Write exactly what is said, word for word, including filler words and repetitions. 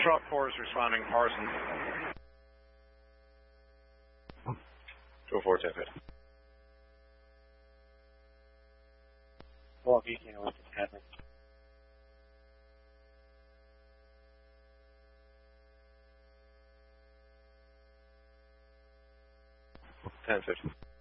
Truck four is responding, Parsons. two oh four, ten fifty. Milwaukee, you know what's happening. ten fifty.